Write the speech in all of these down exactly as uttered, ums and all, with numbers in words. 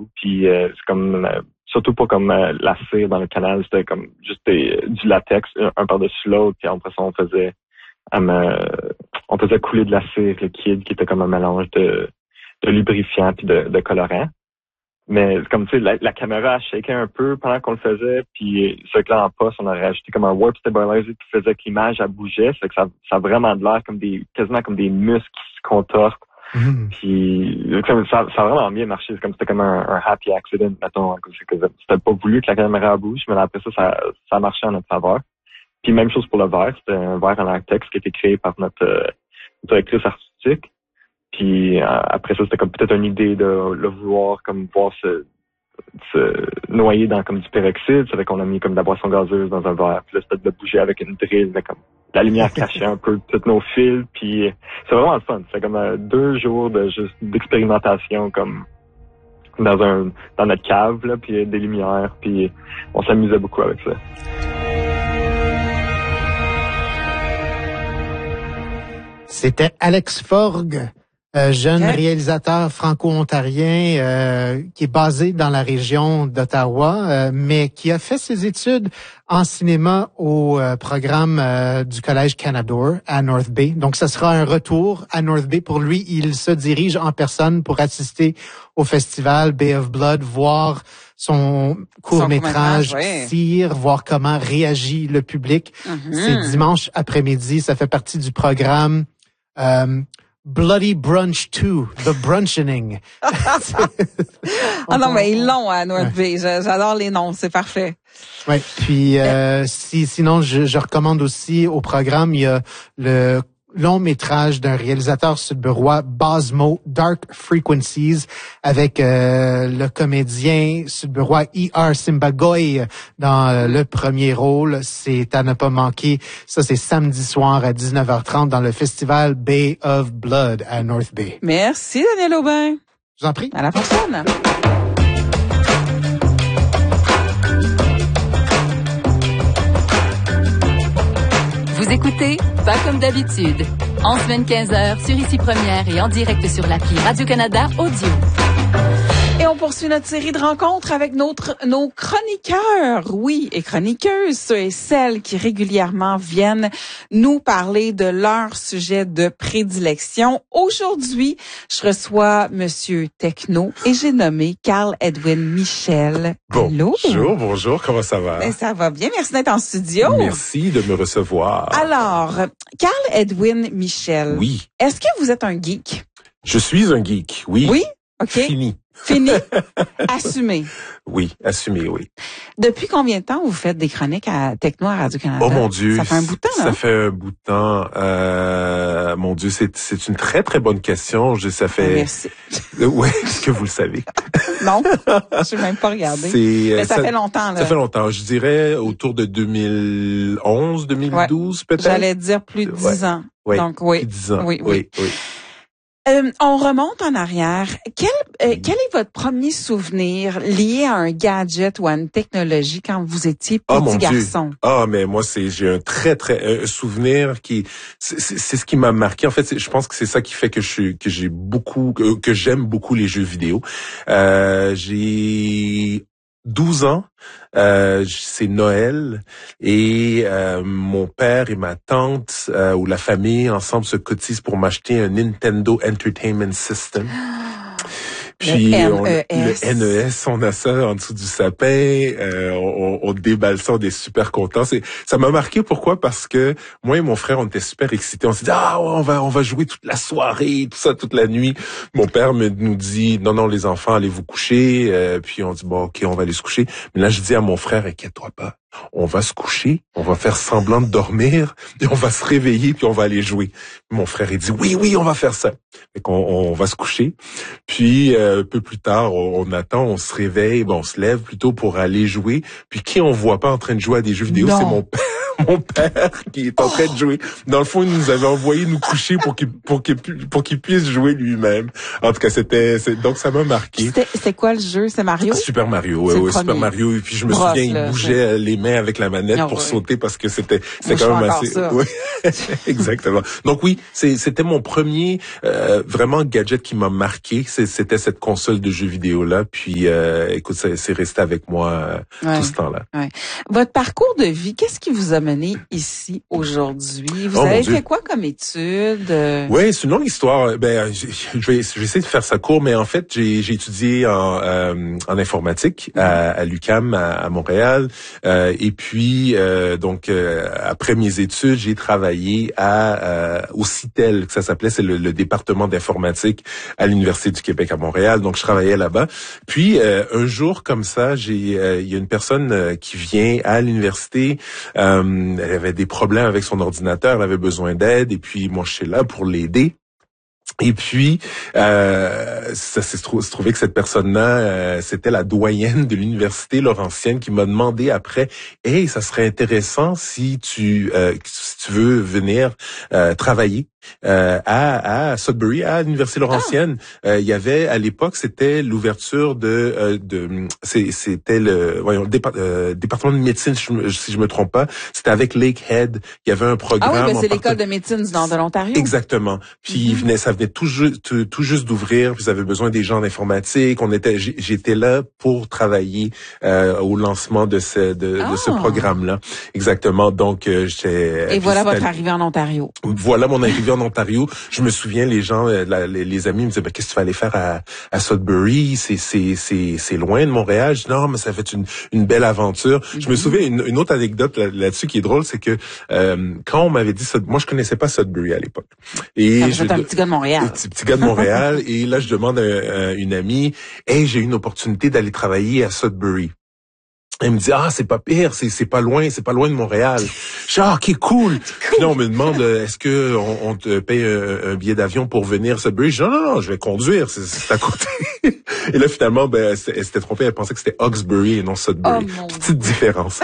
goût. Puis euh, c'est comme euh, surtout pas comme euh, la cire dans le canal, c'était comme juste des, du latex un, un par-dessus l'autre. Puis après ça, on faisait um, euh, on faisait couler de la cire liquide qui était comme un mélange de, de lubrifiant puis de, de colorant. Mais comme tu sais, la, la caméra a shaké un peu pendant qu'on le faisait, puis ce que là en poste, on a rajouté comme un warp stabilizer qui faisait que l'image elle bougeait, c'est que ça, ça a vraiment de l'air comme des quasiment comme des muscles qui se contortent. Mm. Puis ça, ça a vraiment bien marché, c'est comme c'était comme un, un happy accident, mettons, c'était pas voulu que la caméra bouge, mais après ça, ça, ça a marché en notre faveur. Puis même chose pour le verre, c'était un verre en latex qui a été créé par notre euh, directrice artistique. Puis euh, après ça, c'était comme peut-être une idée de le vouloir comme voir se, se noyer dans comme du peroxyde. Ça fait qu'on a mis comme de la boisson gazeuse dans un verre. Puis là, c'était de bouger avec une drill, mais comme la lumière cachait un peu tous nos fils. Puis c'est vraiment le fun. C'est comme euh, deux jours de juste d'expérimentation comme dans un dans notre cave, là, puis des lumières. Puis on s'amusait beaucoup avec ça. C'était Alex Forgue. Euh, jeune okay. réalisateur franco-ontarien euh, qui est basé dans la région d'Ottawa, euh, mais qui a fait ses études en cinéma au euh, programme euh, du Collège Canadore à North Bay. Donc, ce sera un retour à North Bay. Pour lui, il se dirige en personne pour assister au festival Bay of Blood, voir son court-métrage, son court-métrage Cire, ouais. voir comment réagit le public. Mm-hmm. C'est dimanche après-midi. Ça fait partie du programme euh, Bloody Brunch deux, The Brunchening. Ah non, mais ils l'ont à North Bay. J'adore les noms, c'est parfait. Oui, puis euh, si, sinon, je, je recommande aussi au programme, il y a le long métrage d'un réalisateur sudburois, Bosmo, Dark Frequencies, avec euh, le comédien sudburois E R Simbagoy dans euh, le premier rôle. C'est à ne pas manquer. Ça, c'est samedi soir à dix-neuf heures trente dans le festival Bay of Blood à North Bay. Merci, Daniel Aubin. Je vous en prie. À la prochaine. Vous écoutez Pas comme d'habitude. En semaine quinze heures sur Ici Première et en direct sur l'appli Radio-Canada Audio. Et on poursuit notre série de rencontres avec notre, nos chroniqueurs, oui, et chroniqueuses, ceux et celles qui régulièrement viennent nous parler de leur sujet de prédilection. Aujourd'hui, je reçois Monsieur Techno et j'ai nommé Carl Edwin Michel. Allô? Bonjour, bonjour, comment ça va? Ben, ça va bien, merci d'être en studio. Merci de me recevoir. Alors, Carl Edwin Michel. Oui. Est-ce que vous êtes un geek? Je suis un geek, oui. Oui? OK. Fini. Fini? Assumé. Oui, assumé, oui. Depuis combien de temps vous faites des chroniques à Techno à Radio-Canada? Oh mon Dieu. Ça fait un bout de temps, là? Ça fait un bout de temps. Euh, mon Dieu, c'est, c'est une très, très bonne question. Je, ça fait... Merci. Oui, est-ce que vous le savez? Non, je n'ai même pas regardé. C'est, Mais ça, ça fait longtemps, là. Ça fait longtemps. Je dirais autour de deux mille onze, deux mille douze, ouais. peut-être. J'allais dire plus de dix ouais. ans. Oui, Donc, oui. Plus de dix ans. Oui, oui. oui, oui. Euh, on remonte en arrière. Quel, euh, quel est votre premier souvenir lié à un gadget ou à une technologie quand vous étiez petit oh, mon garçon? Ah, oh, mais moi, c'est j'ai un très très un souvenir qui c'est, c'est, c'est ce qui m'a marqué. En fait, je pense que c'est ça qui fait que je suis que j'ai beaucoup que, que j'aime beaucoup les jeux vidéo. Euh, j'ai douze ans, euh, c'est Noël et euh, mon père et ma tante euh, ou la famille ensemble se cotisent pour m'acheter un Nintendo Entertainment System. Puis le on, le N E S, on a ça en dessous du sapin, euh, on, on déballe ça, on est super contents. C'est, ça m'a marqué pourquoi? Parce que moi et mon frère, on était super excités. On s'est dit ah ouais, on va on va jouer toute la soirée, tout ça, toute la nuit. Mon père me nous dit non non les enfants allez vous coucher. Euh, puis on dit bon ok on va aller se coucher. Mais là je dis à mon frère inquiète-toi pas. On va se coucher, on va faire semblant de dormir, et on va se réveiller, puis on va aller jouer. Mon frère, il dit, oui, oui, on va faire ça. Fait qu'on on va se coucher. Puis, euh, un peu plus tard, on, on attend, on se réveille, bon, on se lève plutôt pour aller jouer. Puis, qui on voit pas en train de jouer à des jeux vidéo, non. c'est mon père. mon père qui est en train de jouer. Dans le fond, il nous avait envoyé nous coucher pour qu'il pour qu'il pour qu'il puisse jouer lui-même. En tout cas, c'était c'est, donc ça m'a marqué. C'était, c'était quoi le jeu? C'est Mario? Super Mario, ouais, ouais, Super Mario. Et puis je me Brosse, souviens, là, il bougeait c'est... les mains avec la manette oh, pour ouais. sauter parce que c'était c'était Moi, quand même assez. Ça. Oui, exactement. Donc oui, c'est, c'était mon premier euh, vraiment gadget qui m'a marqué. C'est, c'était cette console de jeux vidéo là. Puis euh, écoute, ça, c'est resté avec moi euh, ouais. tout ce temps-là. Ouais. Votre parcours de vie, qu'est-ce qui vous a mené ici aujourd'hui? Vous oh, avez fait quoi comme études? Oui, c'est une longue histoire. Ben, je vais, je vais essayer de faire ça court, mais en fait, j'ai, j'ai étudié en, euh, en informatique à, à l'U Q A M à, à Montréal. Euh, et puis, euh, donc, euh, après mes études, j'ai travaillé à euh, au CITEL, que ça s'appelait, c'est le, le département d'informatique à l'Université du Québec à Montréal. Donc, je travaillais là-bas. Puis, euh, un jour comme ça, j'ai, euh, il y a une personne euh, qui vient à l'université. Euh, elle avait des problèmes avec son ordinateur, elle avait besoin d'aide. Et puis, moi, je suis là pour l'aider. Et puis, euh, ça s'est trouvé que cette personne-là, euh, c'était la doyenne de l'université Laurentienne qui m'a demandé après, « Hey, ça serait intéressant si tu euh, si tu veux venir euh, travailler euh, à, à Sudbury, à l'université Laurentienne. Ah. Euh, il y avait, à l'époque, c'était l'ouverture de... Euh, de c'était le, voyons, le départ, euh, département de médecine, si je me trompe pas. C'était avec Lakehead. Il y avait un programme... Ah oui, ben c'est part... l'école de médecine du nord de l'Ontario. Exactement. Puis, mm-hmm. il venait, ça venait tout juste, tout, tout juste d'ouvrir. Puis, ils avaient besoin des gens d'informatique. On était, j'étais là pour travailler euh, au lancement de ce, de, oh. de ce programme-là. Exactement. Donc, euh, j'étais... Et voilà votre arrivée en Ontario. Voilà mon arrivée en Ontario. Je me souviens, les gens, la, les, les amis me disaient, ben, qu'est-ce que tu vas aller faire à, à Sudbury? C'est, c'est, c'est, c'est loin de Montréal. Je dis, non, mais ça fait une, une belle aventure. Mm-hmm. Je me souviens, une, une autre anecdote là, là-dessus qui est drôle, c'est que euh, quand on m'avait dit ça, moi, je connaissais pas Sudbury à l'époque. Et ça, je, un petit gars de Montréal. Un petit, petit gars de Montréal. Et là, je demande à, à une amie, hey, j'ai eu une opportunité d'aller travailler à Sudbury. Elle me dit, ah, c'est pas pire, c'est, c'est pas loin, c'est pas loin de Montréal. Je dis, ah, ok, cool. Puis là, on me demande, est-ce que on, on te paye un, un billet d'avion pour venir à Sudbury? Je dis, non, non, non, je vais conduire, c'est, c'est à côté. Et là, finalement, ben, elle s'était trompée, elle pensait que c'était Hawkesbury et non Sudbury. Oh, Petite différence.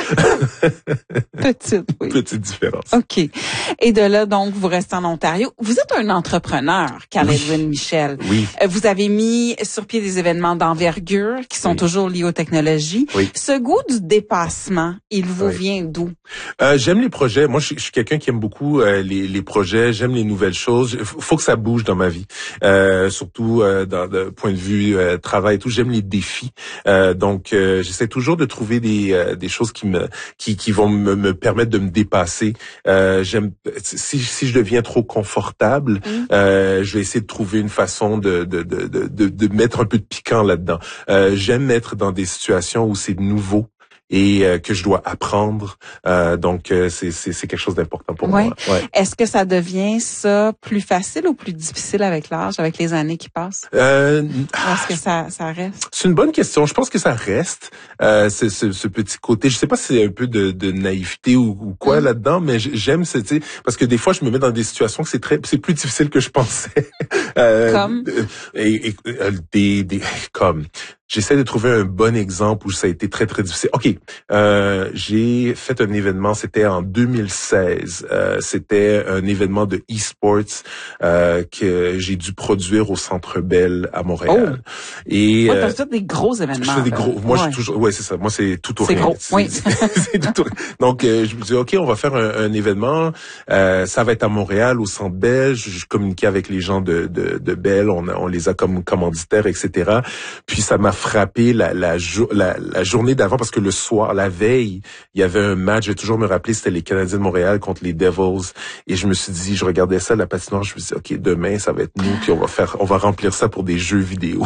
Petite, oui. Petite différence. OK. Et de là, donc, vous restez en Ontario. Vous êtes un entrepreneur, Carl-Edwin oui. Michel. Oui. Vous avez mis sur pied des événements d'envergure qui sont oui. toujours liés aux technologies. Oui. Ce goût du dépassement, il vous oui. vient d'où? Euh, j'aime les projets. Moi, je, je suis quelqu'un qui aime beaucoup euh, les, les projets. J'aime les nouvelles choses. Il faut que ça bouge dans ma vie. Euh, surtout euh, dans le point de vue euh, travail et tout. J'aime les défis. Euh, donc, euh, j'essaie toujours de trouver des euh, des choses qui me qui qui vont me, me permettre de me dépasser. Euh, j'aime si si je deviens trop confortable, mmh. euh, je vais essayer de trouver une façon de de de de, de mettre un peu de piquant là-dedans. Euh, j'aime être dans des situations où c'est nouveau et euh, que je dois apprendre. Euh, donc, euh, c'est, c'est, c'est quelque chose d'important pour ouais. moi. Ouais. Est-ce que ça devient ça plus facile ou plus difficile avec l'âge, avec les années qui passent? Euh, Est-ce que ça, ça reste? C'est une bonne question. Je pense que ça reste. Euh, c'est, ce, ce petit côté. Je sais pas si c'est un peu de, de naïveté ou, ou quoi mmh. là-dedans, mais j'aime ce, tu sais, parce que des fois, je me mets dans des situations que c'est très, c'est plus difficile que je pensais. euh, comme? Et, et, des, des, comme. J'essaie de trouver un bon exemple où ça a été très, très difficile. OK, euh, j'ai fait un événement, c'était en deux mille seize. Euh, c'était un événement de e-sports euh, que j'ai dû produire au Centre Bell à Montréal. Oh. Et ouais, t'as fait des gros événements. Je fais des gros. Moi, ouais. je toujours. Ouais, c'est ça. Moi, c'est tout ou c'est rien. Gros. C'est, oui. c'est, c'est tout ou rien. Donc, euh, je me dis, OK, on va faire un, un événement. Euh, ça va être à Montréal, au Centre Bell. Je, je communiquais avec les gens de, de, de Bell. On, a, on les a comme commanditaires, et cetera. Puis ça m'a frappé la, la, la, la journée d'avant parce que le soir, la veille, il y avait un match. Je vais toujours me rappeler, c'était les Canadiens de Montréal contre les Devils. Et je me suis dit, je regardais ça, la patinoire, je me suis dit, OK, demain, ça va être nous, puis on va faire, on va remplir ça pour des jeux vidéo.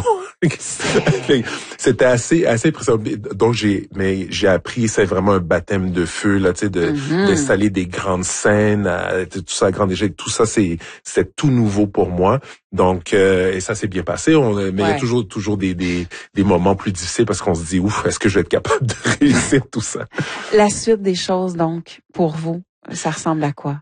C'était assez, assez impressionnant. Donc j'ai, mais j'ai appris, c'est vraiment un baptême de feu, là, tu sais, de, mm-hmm. d'installer des grandes scènes, à, tout ça, à grande échelle, tout ça, c'est, c'était tout nouveau pour moi. Donc, euh, et ça s'est bien passé. On, mais ouais. il y a toujours, toujours des, des, des moments plus difficiles parce qu'on se dit, ouf, est-ce que je vais être capable de réussir tout ça? La suite des choses, donc, pour vous, ça ressemble à quoi?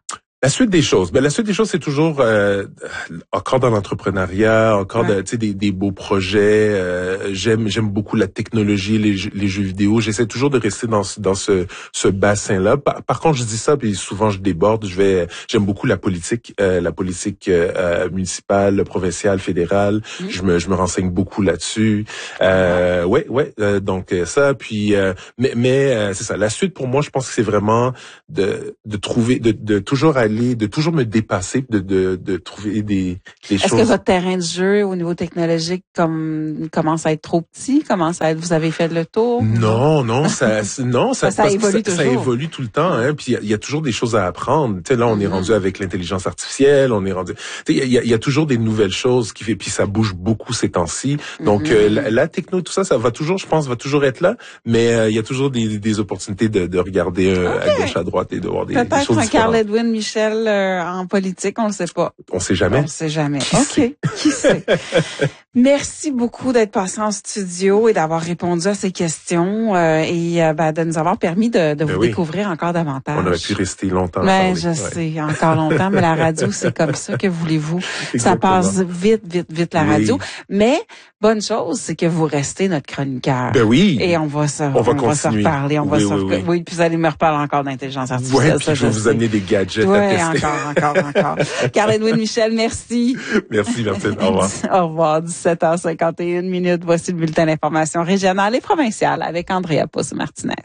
La suite des choses. Ben la suite des choses, c'est toujours euh, encore dans l'entrepreneuriat, encore ouais. de, tu sais, des, des beaux projets. Euh, j'aime, j'aime beaucoup la technologie, les, les jeux vidéo. J'essaie toujours de rester dans dans ce ce bassin-là. Par, par contre, je dis ça, puis souvent je déborde. Je vais, j'aime beaucoup la politique, euh, la politique euh, municipale, provinciale, fédérale. Mmh. Je me je me renseigne beaucoup là-dessus. Euh, ouais, ouais. Euh, donc ça, puis euh, mais mais euh, c'est ça. La suite pour moi, je pense que c'est vraiment de de trouver, de de toujours aller de toujours me dépasser, de de de trouver des des Est-ce choses. Est-ce que votre terrain de jeu au niveau technologique comme commence à être trop petit, commence à être, vous avez fait le tour? Non, non, ça non, ça ça, ça évolue ça, toujours. Ça évolue tout le temps, hein. Puis il y, y a toujours des choses à apprendre. Tu sais, là, on mm-hmm. est rendu avec l'intelligence artificielle, on est rendu. Tu sais, il y a, y a toujours des nouvelles choses qui fait, puis ça bouge beaucoup ces temps-ci. Donc mm-hmm. euh, la, la techno, tout ça, ça va toujours, je pense, va toujours être là. Mais il euh, y a toujours des, des opportunités de, de regarder euh, okay. à gauche, à droite et de voir des, des choses différentes. Peut-être un Carl-Edwin Michel Euh, en politique, on le sait pas. On sait jamais. On sait jamais. Qui OK. Sait? Qui sait? Merci beaucoup d'être passé en studio et d'avoir répondu à ces questions euh, et euh, ben, de nous avoir permis de, de vous oui. découvrir encore davantage. On aurait pu rester longtemps. Ben, je ouais. sais, encore longtemps, mais la radio, c'est comme ça, que voulez-vous. Ça passe vite, vite, vite la radio. Oui. Mais bonne chose, c'est que vous restez notre chroniqueur. Ben oui. Et on va se, on va, on va se reparler. On oui, va oui, se oui. oui, puis vous allez me reparler encore d'intelligence artificielle. Ouais, puis ça, je vais vous amener des gadgets ouais, à tester. encore, encore, encore. Carl-Edwin Michel, merci. Merci, Martine. Au revoir. Au revoir. dix-sept heures cinquante et une minutes. Voici le bulletin d'information régionale et provinciale avec Andrea Pousse-Martinez.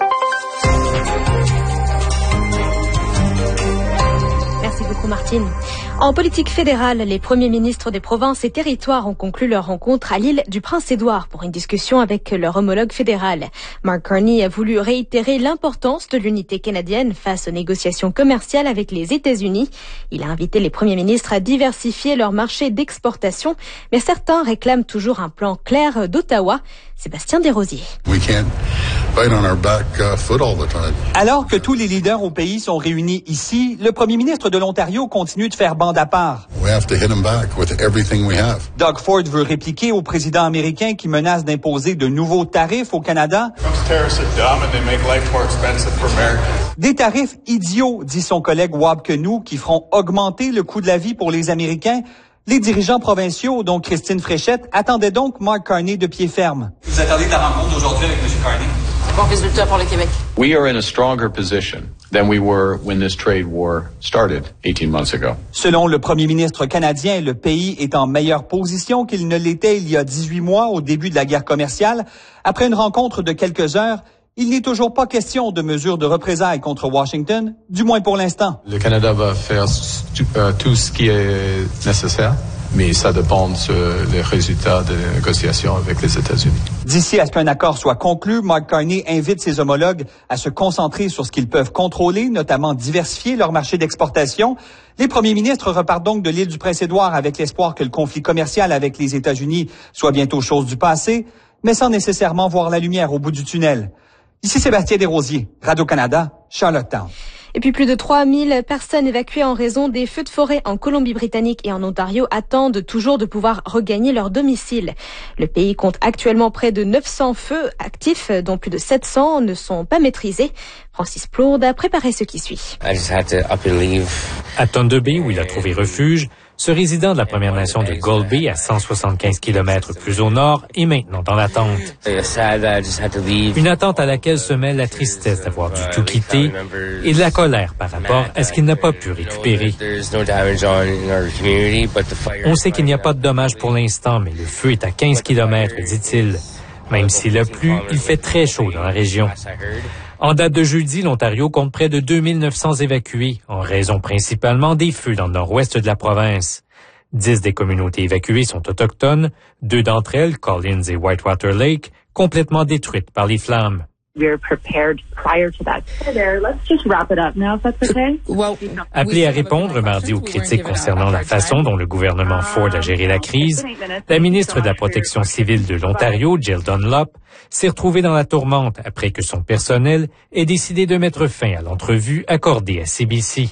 Merci beaucoup, Martine. En politique fédérale, les premiers ministres des provinces et territoires ont conclu leur rencontre à l'île du Prince-Édouard pour une discussion avec leur homologue fédéral. Mark Carney a voulu réitérer l'importance de l'unité canadienne face aux négociations commerciales avec les États-Unis. Il a invité les premiers ministres à diversifier leur marché d'exportation, mais certains réclament toujours un plan clair d'Ottawa. Sébastien Desrosiers. Alors que tous les leaders au pays sont réunis ici, le premier ministre de l'Ontario continue de faire bande à part. Doug Ford veut répliquer au président américain qui menace d'imposer de nouveaux tarifs au Canada. Des tarifs idiots, dit son collègue Wab Kenou, qui feront augmenter le coût de la vie pour les Américains. Les dirigeants provinciaux, dont Christine Fréchette, attendaient donc Mark Carney de pied ferme. Vous attendez la rencontre aujourd'hui avec M. Carney? Bon résultat pour le Québec. We are in a stronger position than we were when this trade war started eighteen months ago. Selon le premier ministre canadien, le pays est en meilleure position qu'il ne l'était il y a dix-huit mois au début de la guerre commerciale. Après une rencontre de quelques heures, il n'est toujours pas question de mesures de représailles contre Washington, du moins pour l'instant. Le Canada va faire euh, tout ce qui est nécessaire, mais ça dépend des résultats des négociations avec les États-Unis. D'ici à ce qu'un accord soit conclu, Mark Carney invite ses homologues à se concentrer sur ce qu'ils peuvent contrôler, notamment diversifier leur marché d'exportation. Les premiers ministres repartent donc de l'île du Prince-Édouard avec l'espoir que le conflit commercial avec les États-Unis soit bientôt chose du passé, mais sans nécessairement voir la lumière au bout du tunnel. Ici Sébastien Desrosiers, Radio-Canada, Charlottetown. Et puis plus de trois mille personnes évacuées en raison des feux de forêt en Colombie-Britannique et en Ontario attendent toujours de pouvoir regagner leur domicile. Le pays compte actuellement près de neuf cents feux actifs, dont plus de sept cents ne sont pas maîtrisés. Francis Plourde a préparé ce qui suit. À Thunder Bay, où il a trouvé refuge, ce résident de la Première Nation de Gold Bay, à cent soixante-quinze kilomètres plus au nord, est maintenant dans l'attente. Une attente à laquelle se mêle la tristesse d'avoir dû tout quitter et de la colère par rapport à ce qu'il n'a pas pu récupérer. On sait qu'il n'y a pas de dommages pour l'instant, mais le feu est à quinze kilomètres, dit-il. Même s'il a plu, il fait très chaud dans la région. En date de jeudi, l'Ontario compte près de deux mille neuf cents évacués, en raison principalement des feux dans le nord-ouest de la province. Dix des communautés évacuées sont autochtones, deux d'entre elles, Collins et Whitewater Lake, complètement détruites par les flammes. Appelée à répondre mardi aux critiques concernant la façon dont le gouvernement Ford a géré la crise, la ministre de la Protection civile de l'Ontario, Jill Dunlop, s'est retrouvée dans la tourmente après que son personnel ait décidé de mettre fin à l'entrevue accordée à C B C.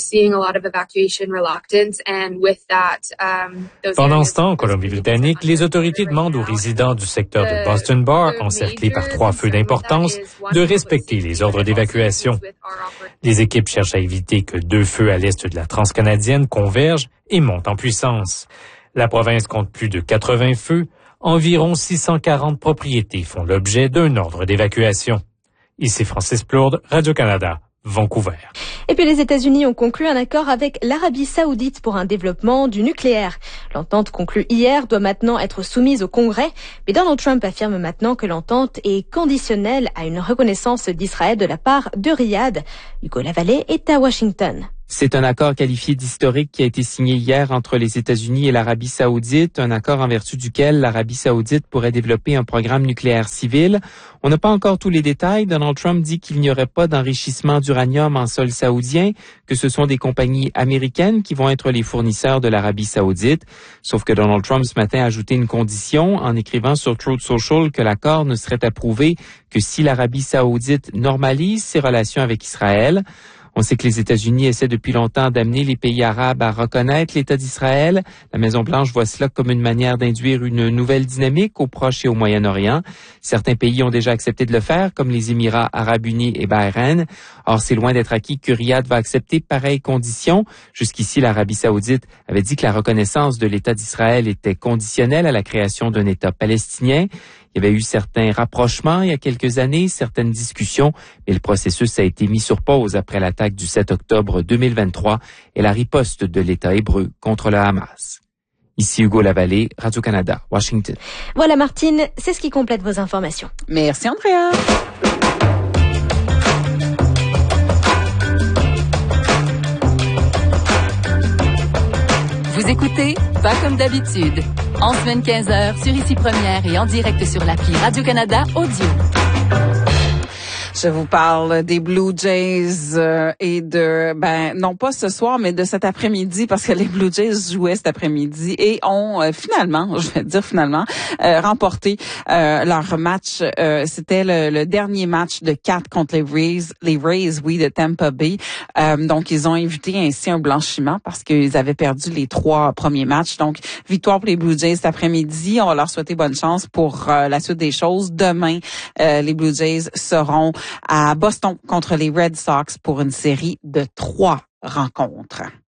Pendant ce temps, en Colombie-Britannique, les autorités demandent aux résidents du secteur de Boston Bar, encerclés par trois feux d'importance, puissance de respecter les ordres d'évacuation. Les équipes cherchent à éviter que deux feux à l'est de la transcanadienne convergent et montent en puissance. La province compte plus de quatre-vingts feux. Environ six cent quarante propriétés font l'objet d'un ordre d'évacuation. Ici Francis Plourde, Radio-Canada, Vancouver. Et puis les États-Unis ont conclu un accord avec l'Arabie saoudite pour un développement du nucléaire. L'entente conclue hier doit maintenant être soumise au Congrès, mais Donald Trump affirme maintenant que l'entente est conditionnelle à une reconnaissance d'Israël de la part de Riyad. Hugo Lavallée est à Washington. C'est un accord qualifié d'historique qui a été signé hier entre les États-Unis et l'Arabie saoudite, un accord en vertu duquel l'Arabie saoudite pourrait développer un programme nucléaire civil. On n'a pas encore tous les détails. Donald Trump dit qu'il n'y aurait pas d'enrichissement d'uranium en sol saoudien, que ce sont des compagnies américaines qui vont être les fournisseurs de l'Arabie saoudite. Sauf que Donald Trump ce matin a ajouté une condition en écrivant sur Truth Social que l'accord ne serait approuvé que si l'Arabie saoudite normalise ses relations avec Israël. On sait que les États-Unis essaient depuis longtemps d'amener les pays arabes à reconnaître l'État d'Israël. La Maison-Blanche voit cela comme une manière d'induire une nouvelle dynamique au Proche et au Moyen-Orient. Certains pays ont déjà accepté de le faire, comme les Émirats arabes unis et Bahreïn. Or, c'est loin d'être acquis que Riyad va accepter pareilles conditions. Jusqu'ici, l'Arabie saoudite avait dit que la reconnaissance de l'État d'Israël était conditionnelle à la création d'un État palestinien. Il y avait eu certains rapprochements il y a quelques années, certaines discussions, mais le processus a été mis sur pause après l'attaque du sept octobre deux mille vingt-trois et la riposte de l'État hébreu contre le Hamas. Ici Hugo Lavallée, Radio-Canada, Washington. Voilà Martine, c'est ce qui complète vos informations. Merci Andrea. Vous écoutez Pas comme d'habitude. En semaine quinze heures sur Ici Première et en direct sur l'appli Radio-Canada Audio. Je vous parle des Blue Jays euh, et de, ben non pas ce soir, mais de cet après-midi, parce que les Blue Jays jouaient cet après-midi et ont euh, finalement, je vais dire finalement, euh, remporté euh, leur match. Euh, c'était le, le dernier match de quatre contre les Rays, les Rays, oui, de Tampa Bay. Euh, donc, ils ont évité ainsi un blanchiment parce qu'ils avaient perdu les trois premiers matchs. Donc, victoire pour les Blue Jays cet après-midi. On va leur souhaiter bonne chance pour euh, la suite des choses. Demain, euh, les Blue Jays seront à Boston contre les Red Sox pour une série de trois rencontres.